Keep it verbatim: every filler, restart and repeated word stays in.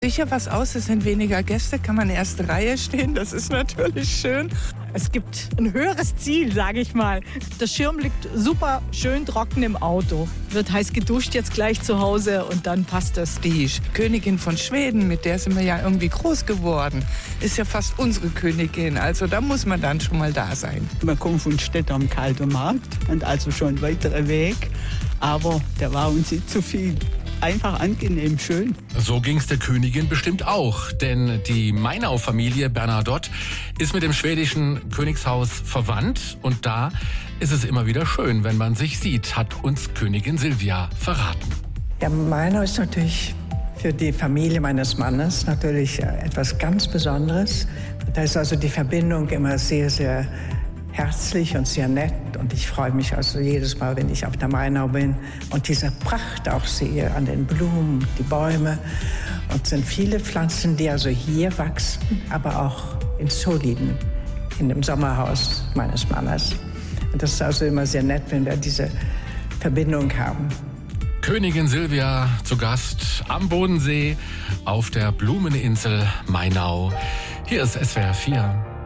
sicher was aus, es sind weniger Gäste, kann man erste Reihe stehen, das ist natürlich schön. Es gibt ein höheres Ziel, sage ich mal. Der Schirm liegt super schön trocken im Auto. Wird heiß geduscht jetzt gleich zu Hause und dann passt es. Die Königin von Schweden, mit der sind wir ja irgendwie groß geworden, ist ja fast unsere Königin. Also da muss man dann schon mal da sein. Man kommt von Städten am Kalten Markt und also schon ein weiterer Weg. Aber der war uns nicht zu viel. Einfach angenehm, schön. So ging's der Königin bestimmt auch, denn die Mainau-Familie Bernadotte ist mit dem schwedischen Königshaus verwandt und da ist es immer wieder schön, wenn man sich sieht, hat uns Königin Silvia verraten. Ja, Mainau ist natürlich für die Familie meines Mannes natürlich etwas ganz Besonderes. Da ist also die Verbindung immer sehr, sehr herzlich und sehr nett und ich freue mich also jedes Mal, wenn ich auf der Mainau bin und diese Pracht auch sehe an den Blumen, die Bäume und es sind viele Pflanzen, die also hier wachsen, aber auch in Soliden, in dem Sommerhaus meines Mannes. Und das ist also immer sehr nett, wenn wir diese Verbindung haben. Königin Silvia zu Gast am Bodensee auf der Blumeninsel Mainau. Hier ist S W R vier.